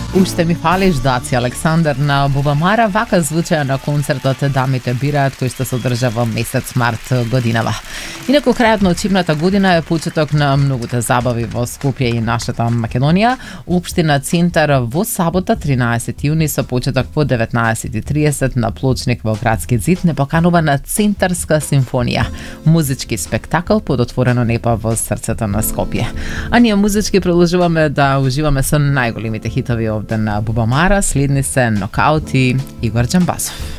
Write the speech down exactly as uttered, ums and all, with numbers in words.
Уште ми фалиш, Даци Александар на Бубамара, вака звучеа на концертот Дамите бираат, кој што се одржа во месец март годинава. Инаку крајот на учебната година е почеток на многуте забави во Скопје и нашата Македонија. Општина Центар во сабота тринаесети јуни со почеток во деветнаесет и тридесет на Плочник во Градски зид не поканува на Центарска симфонија, музички спектакл под отворено небо во срцето на Скопје. А ние музички продолжуваме да уживаме со најголемите хитови овде на Бубамара, следни се Нокаут и Игор Џамбазов.